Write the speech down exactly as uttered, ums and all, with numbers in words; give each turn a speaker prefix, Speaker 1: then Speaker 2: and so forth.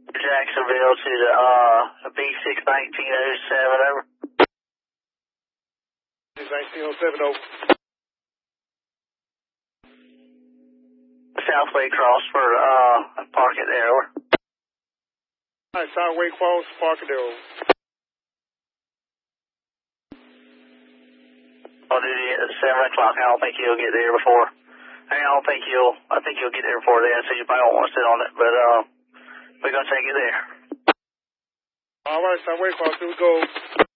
Speaker 1: Jacksonville to the uh B six nineteen oh seven, over.
Speaker 2: B six nineteen oh seven, over.
Speaker 1: Southway cross for uh park it there, over.
Speaker 2: Alright, Southway cross, park it there, over.
Speaker 1: On duty at seven o'clock. I don't think you'll get there before. I don't think you'll. I think you'll get there before then, so you probably won't want to sit on it. But uh, we're gonna take it there.
Speaker 2: All right, Southway cross, here we go.